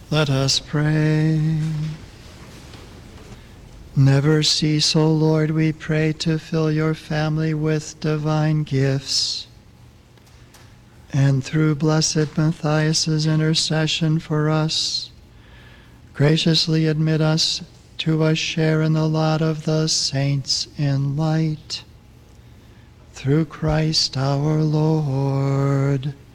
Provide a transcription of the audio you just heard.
Let us pray. Never cease, O Lord, we pray, to fill your family with divine gifts. And through blessed Matthias' intercession for us, graciously admit us to a share in the lot of the saints in light. Through Christ our Lord.